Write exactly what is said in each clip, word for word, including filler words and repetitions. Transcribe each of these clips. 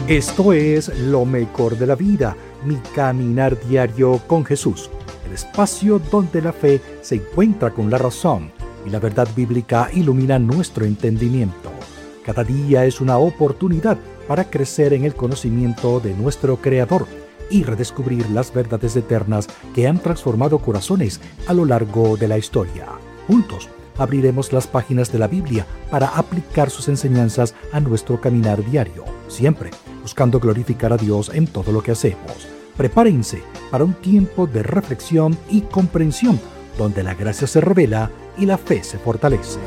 Esto es Lo Mejor de la Vida, mi caminar diario con Jesús, el espacio donde la fe se encuentra con la razón y la verdad bíblica ilumina nuestro entendimiento. Cada día es una oportunidad para crecer en el conocimiento de nuestro Creador y redescubrir las verdades eternas que han transformado corazones a lo largo de la historia. Juntos abriremos las páginas de la Biblia para aplicar sus enseñanzas a nuestro caminar diario, siempre buscando glorificar a Dios en todo lo que hacemos. Prepárense para un tiempo de reflexión y comprensión, donde la gracia se revela y la fe se fortalece.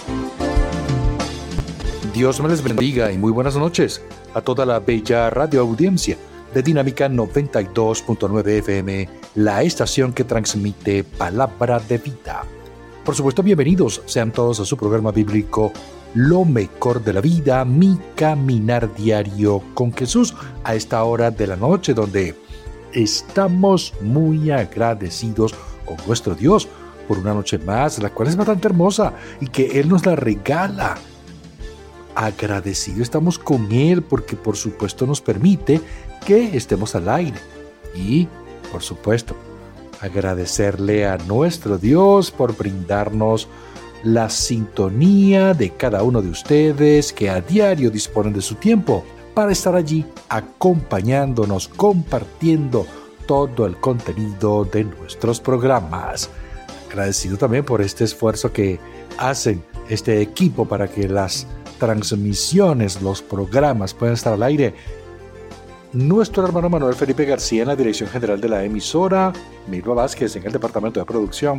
Dios me les bendiga y muy buenas noches a toda la bella radioaudiencia de Dinámica noventa y dos punto nueve F M, la estación que transmite palabra de vida. Por supuesto, bienvenidos sean todos a su programa bíblico Lo Mejor de la Vida, mi caminar diario con Jesús, a esta hora de la noche donde estamos muy agradecidos con nuestro Dios por una noche más, la cual es bastante hermosa y que Él nos la regala. Agradecidos estamos con Él porque por supuesto nos permite que estemos al aire y por supuesto agradecerle a nuestro Dios por brindarnos la sintonía de cada uno de ustedes que a diario disponen de su tiempo para estar allí acompañándonos, compartiendo todo el contenido de nuestros programas. Agradecido también por este esfuerzo que hacen este equipo para que las transmisiones, los programas puedan estar al aire. Nuestro hermano Manuel Felipe García en la dirección general de la emisora, Milva Vázquez en el departamento de producción,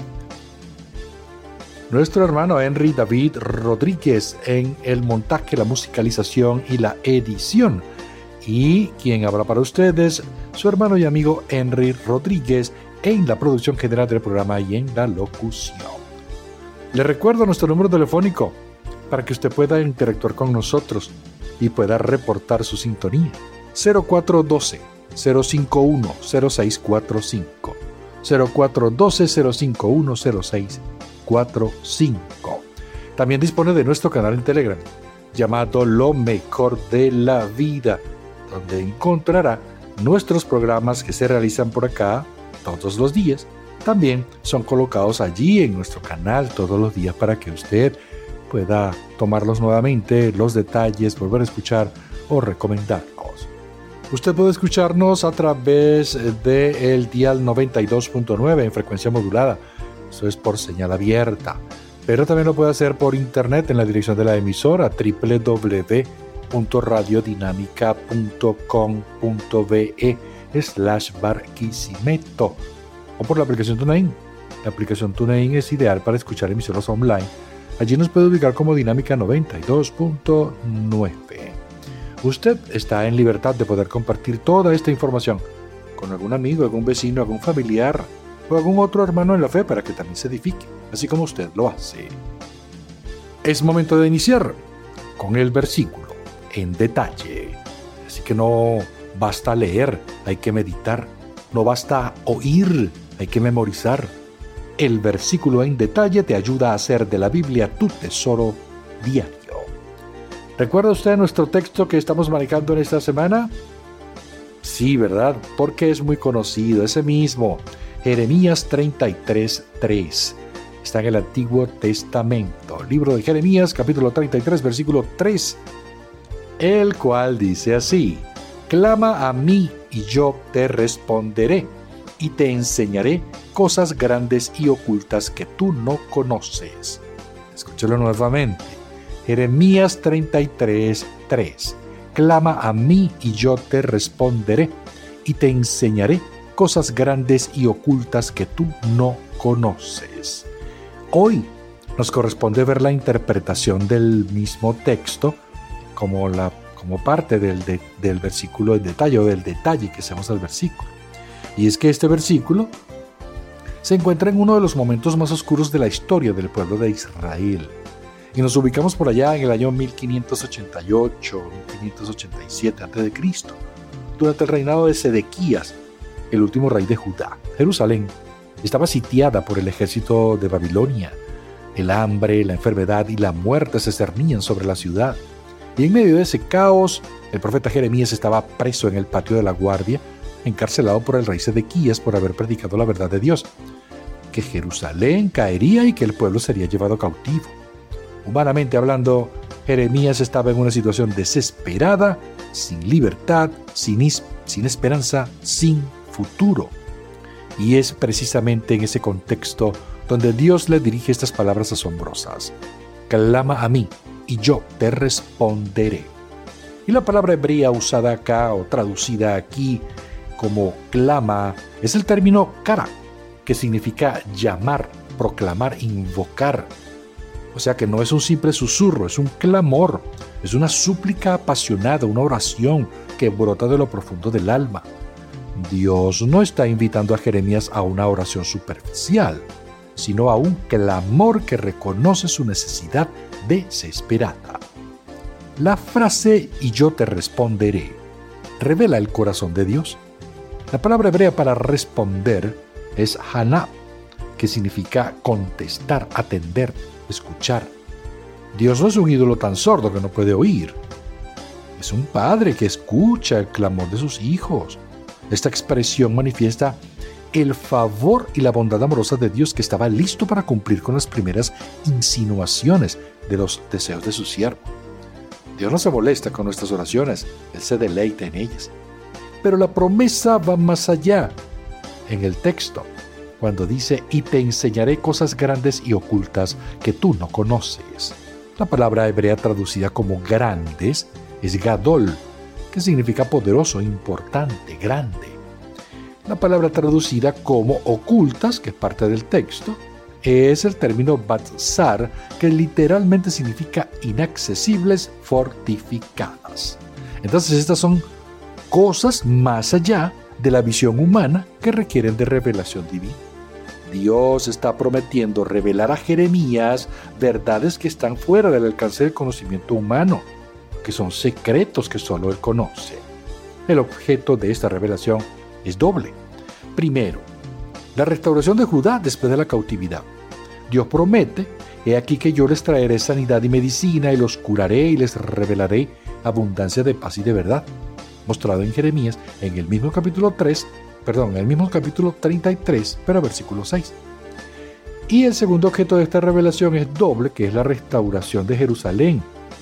nuestro hermano Henry David Rodríguez en el montaje, la musicalización y la edición, y quien habla para ustedes, su hermano y amigo Henry Rodríguez en la producción general del programa y en la locución. Le recuerdo nuestro número telefónico para que usted pueda interactuar con nosotros y pueda reportar su sintonía. cero cuatro uno dos, cero cinco uno, cero seis cuatro cinco, cero cuatro uno dos, cero cinco uno, cero seis cuatro cinco. También dispone de nuestro canal en Telegram llamado Lo Mejor de la Vida, donde encontrará nuestros programas que se realizan por acá todos los días. También son colocados allí en nuestro canal todos los días para que usted pueda tomarlos nuevamente, los detalles, volver a escuchar o recomendarlos. Usted puede escucharnos a través del dial noventa y dos punto nueve en frecuencia modulada. Eso es por señal abierta. Pero también lo puede hacer por internet en la dirección de la emisora doble u doble u doble u punto radiodinámica punto com punto be slash barquisimeto o por la aplicación TuneIn. La aplicación TuneIn es ideal para escuchar emisoras online. Allí nos puede ubicar como Dinámica noventa y dos punto nueve. Usted está en libertad de poder compartir toda esta información con algún amigo, algún vecino, algún familiar o algún otro hermano en la fe para que también se edifique, así como usted lo hace. Es momento de iniciar con el versículo en detalle. Así que no basta leer, hay que meditar. No basta oír, hay que memorizar. El versículo en detalle te ayuda a hacer de la Biblia tu tesoro diario. ¿Recuerda usted nuestro texto que estamos manejando en esta semana? Sí, ¿verdad? Porque es muy conocido, ese mismo. Jeremías treinta y tres, tres. Está en el Antiguo Testamento. Libro de Jeremías, capítulo treinta y tres, versículo tres. El cual dice así: clama a mí y yo te responderé, y te enseñaré cosas grandes y ocultas que tú no conoces. Escúchalo nuevamente. Jeremías treinta y tres, tres. Clama a mí y yo te responderé, y te enseñaré cosas grandes y ocultas que tú no conoces. Hoy nos corresponde ver la interpretación del mismo texto como, la, como parte del, de, del versículo en detalle o del detalle que hacemos al versículo. Y es que este versículo se encuentra en uno de los momentos más oscuros de la historia del pueblo de Israel. Y nos ubicamos por allá en el año mil quinientos ochenta y ocho, mil quinientos ochenta y siete antes de Cristo, durante el reinado de Sedequías, el último rey de Judá. Jerusalén estaba sitiada por el ejército de Babilonia. El hambre, la enfermedad y la muerte se cernían sobre la ciudad. Y en medio de ese caos, el profeta Jeremías estaba preso en el patio de la guardia, encarcelado por el rey Sedequías por haber predicado la verdad de Dios, que Jerusalén caería y que el pueblo sería llevado cautivo. Humanamente hablando, Jeremías estaba en una situación desesperada, sin libertad, sin, is- sin esperanza, sin futuro. Y es precisamente en ese contexto donde Dios le dirige estas palabras asombrosas: clama a mí y yo te responderé. Y la palabra hebrea usada acá o traducida aquí como clama es el término kara, que significa llamar, proclamar, invocar. O sea que no es un simple susurro, es un clamor, es una súplica apasionada, una oración que brota de lo profundo del alma. Dios no está invitando a Jeremías a una oración superficial, sino a un clamor que reconoce su necesidad desesperada. La frase "y yo te responderé" revela el corazón de Dios. La palabra hebrea para responder es haná, que significa contestar, atender, escuchar. Dios no es un ídolo tan sordo que no puede oír. Es un padre que escucha el clamor de sus hijos. Esta expresión manifiesta el favor y la bondad amorosa de Dios, que estaba listo para cumplir con las primeras insinuaciones de los deseos de su siervo. Dios no se molesta con nuestras oraciones, Él se deleita en ellas. Pero la promesa va más allá. En el texto, cuando dice: y te enseñaré cosas grandes y ocultas que tú no conoces. La palabra hebrea traducida como grandes es gadol, que significa poderoso, importante, grande. La palabra traducida como ocultas, que es parte del texto, es el término batzar, que literalmente significa inaccesibles, fortificadas. Entonces estas son cosas más allá de la visión humana que requieren de revelación divina. Dios está prometiendo revelar a Jeremías verdades que están fuera del alcance del conocimiento humano, que son secretos que solo Él conoce. El objeto de esta revelación es doble. Primero, la restauración de Judá después de la cautividad. Dios promete: he aquí que yo les traeré sanidad y medicina, y los curaré y les revelaré abundancia de paz y de verdad. Mostrado en Jeremías en el mismo capítulo tres, perdón, en el mismo capítulo treinta y tres, pero versículo seis. Y el segundo objeto de esta revelación es doble, que es la restauración de Jerusalén,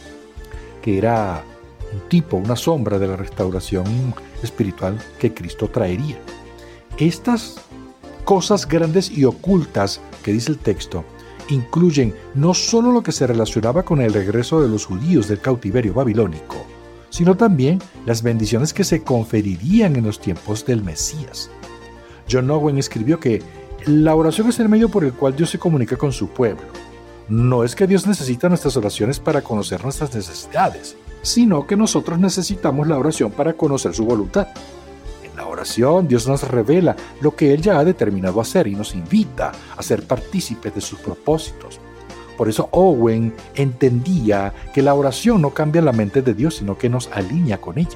que era un tipo, una sombra de la restauración espiritual que Cristo traería. Estas cosas grandes y ocultas que dice el texto incluyen no solo lo que se relacionaba con el regreso de los judíos del cautiverio babilónico, sino también las bendiciones que se conferirían en los tiempos del Mesías. John Owen escribió que la oración es el medio por el cual Dios se comunica con su pueblo. No es que Dios necesita nuestras oraciones para conocer nuestras necesidades, sino que nosotros necesitamos la oración para conocer su voluntad. En la oración, Dios nos revela lo que Él ya ha determinado hacer y nos invita a ser partícipes de sus propósitos. Por eso Owen entendía que la oración no cambia la mente de Dios, sino que nos alinea con ella.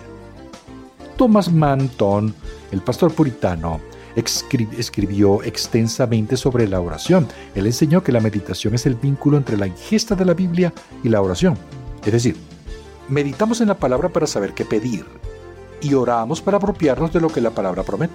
Thomas Manton, el pastor puritano, escribió extensamente sobre la oración. Él enseñó que la meditación es el vínculo entre la ingesta de la Biblia y la oración. Es decir, meditamos en la palabra para saber qué pedir y oramos para apropiarnos de lo que la palabra promete.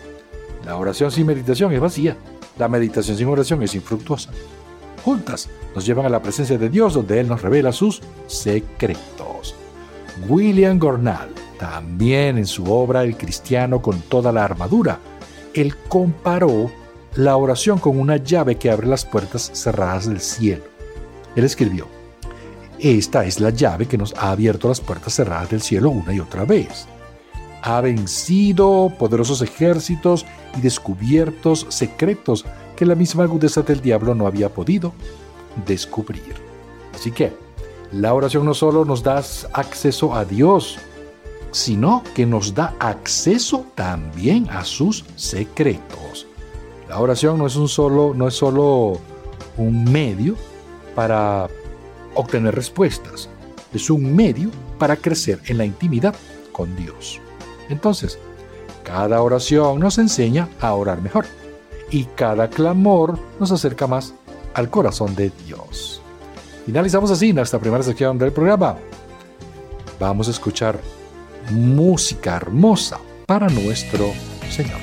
La oración sin meditación es vacía. La meditación sin oración es infructuosa. Juntas nos llevan a la presencia de Dios, donde Él nos revela sus secretos. William Gurnall, también en su obra El cristiano con toda la armadura, él comparó la oración con una llave que abre las puertas cerradas del cielo. Él escribió: esta es la llave que nos ha abierto las puertas cerradas del cielo una y otra vez. Ha vencido poderosos ejércitos y descubiertos secretos que la misma agudeza del diablo no había podido descubrir. Así que la oración no solo nos da acceso a Dios, sino que nos da acceso también a sus secretos. La oración no es un solo, no es solo un medio para obtener respuestas, es un medio para crecer en la intimidad con Dios. Entonces, cada oración nos enseña a orar mejor, y cada clamor nos acerca más al corazón de Dios. Finalizamos así nuestra primera sección del programa. vamos a escuchar música hermosa para nuestro Señor.